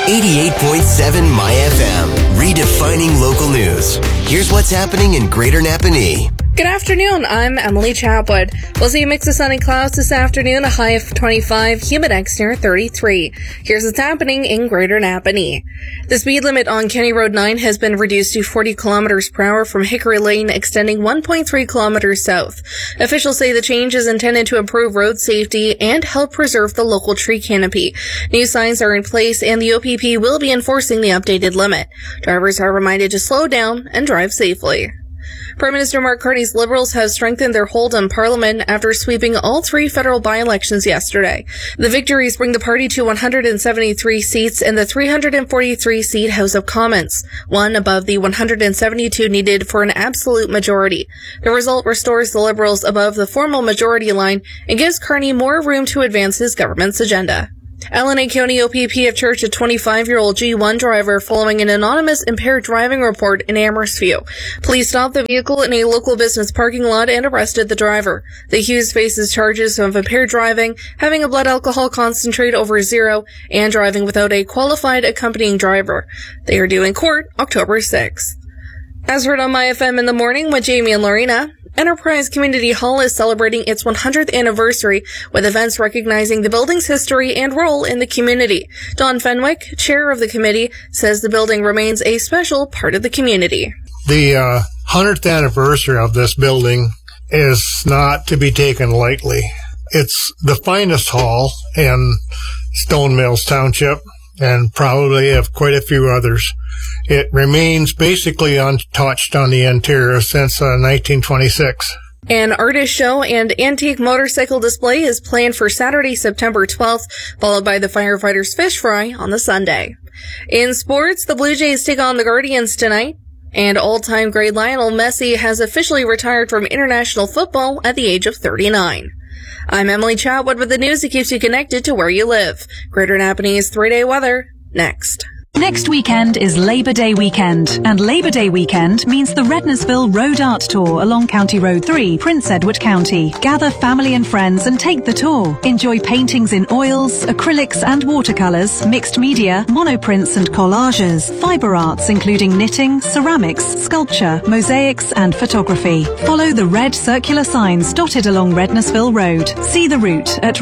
88.7 My FM, redefining local news. Here's what's happening in Greater Napanee. Good afternoon, I'm Emily Chatwood. We'll see a mix of sun and clouds this afternoon, a high of 25, humid near 33. Here's what's happening in Greater Napanee. The speed limit on County Road 9 has been reduced to 40 kilometers per hour from Hickory Lane, extending 1.3 kilometers south. Officials say the change is intended to improve road safety and help preserve the local tree canopy. New signs are in place and the OPP will be enforcing the updated limit. Drivers are reminded to slow down and drive safely. Prime Minister Mark Carney's Liberals have strengthened their hold on Parliament after sweeping all three federal by-elections yesterday. The victories bring the party to 173 seats in the 343-seat House of Commons, one above the 172 needed for an absolute majority. The result restores the Liberals above the formal majority line and gives Carney more room to advance his government's agenda. LNA County OPP have charged a 25-year-old G1 driver following an anonymous impaired driving report in Amherstview. Police stopped the vehicle in a local business parking lot and arrested the driver. The accused faces charges of impaired driving, having a blood alcohol concentrate over 0, and driving without a qualified accompanying driver. They are due in court October 6th. As heard on My FM in the morning with Jamie and Lorena, Enterprise Community Hall is celebrating its 100th anniversary with events recognizing the building's history and role in the community. Don Fenwick, chair of the committee, says the building remains a special part of the community. The 100th anniversary of this building is not to be taken lightly. It's the finest hall in Stone Mills Township and probably of quite a few others. It remains basically untouched on the interior since 1926. An artist show and antique motorcycle display is planned for Saturday, September 12th, followed by the firefighters' fish fry on the Sunday. In sports, the Blue Jays take on the Guardians tonight, and all-time great Lionel Messi has officially retired from international football at the age of 39. I'm Emily Chatwood with the news that keeps you connected to where you live. Greater Napanee's 3-day weather, next. Next weekend is Labour Day weekend, and Labour Day weekend means the Rednesville Road Art Tour along County Road 3, Prince Edward County. Gather family and friends and take the tour. Enjoy paintings in oils, acrylics and watercolours, mixed media, monoprints and collages, fibre arts including knitting, ceramics, sculpture, mosaics and photography. Follow the red circular signs dotted along Rednesville Road. See the route at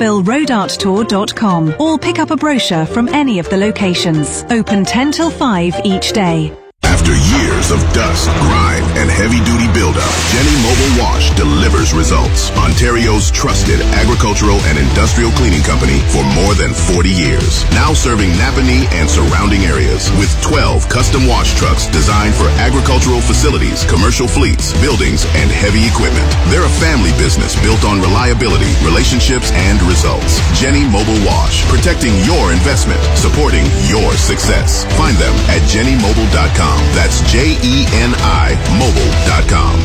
rednesvilleroadarttour.com or pick up a brochure from any of the locations. Open 10 till 5 each day. After years of dust, grime, and heavy-duty buildup, Jenny Mobile Wash delivers results. Ontario's trusted agricultural and industrial cleaning company for more than 40 years. Now serving Napanee and surrounding areas with 12 custom wash trucks designed for agricultural facilities, commercial fleets, buildings, and heavy equipment. They're a family business built on reliability, relationships, and results. Jenny Mobile Wash, protecting your investment, supporting your success. Find them at jennymobile.com. That's JENI mobile.com.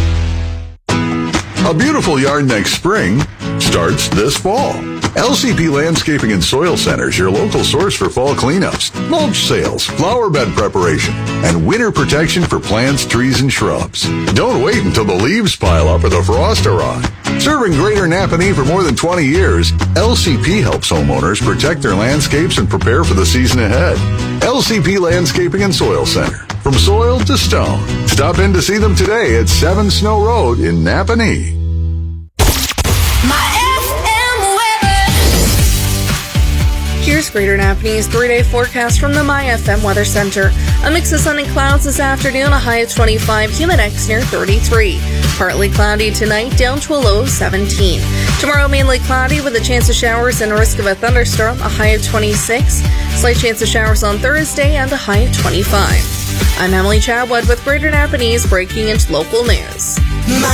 A beautiful yard next spring starts this fall. LCP Landscaping and Soil Center is your local source for fall cleanups, mulch sales, flower bed preparation, and winter protection for plants, trees, and shrubs. Don't wait until the leaves pile up or the frost arrive. Serving Greater Napanee for more than 20 years, LCP helps homeowners protect their landscapes and prepare for the season ahead. LCP Landscaping and Soil Center. From soil to stone. Stop in to see them today at 7 Snow Road in Napanee. Here's Greater Napanee's 3-day forecast from the My FM Weather Center. A mix of sun and clouds this afternoon, a high of 25, humid near 33. Partly cloudy tonight, down to a low of 17. Tomorrow, mainly cloudy with a chance of showers and a risk of a thunderstorm, a high of 26. Slight chance of showers on Thursday and a high of 25. I'm Emily Chatwood with Greater Napanee's breaking into local news.